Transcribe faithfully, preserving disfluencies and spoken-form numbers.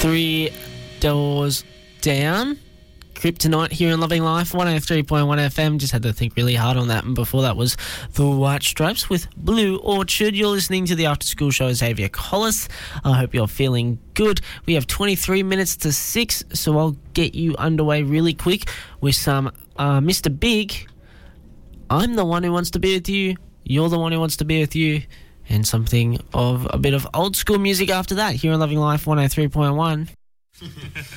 Three Doors Down. Kryptonite here in Loving Life, one oh three point one F M. Just had to think really hard on that. And before that was The White Stripes with Blue Orchard. You're listening to the After School Show, Xavier Collis. I hope you're feeling good. We have twenty-three minutes to six, so I'll get you underway really quick with some uh, Mister Big. I'm the one who wants to be with you. You're the one who wants to be with you. And something of a bit of old school music after that here in Loving Life, one oh three point one.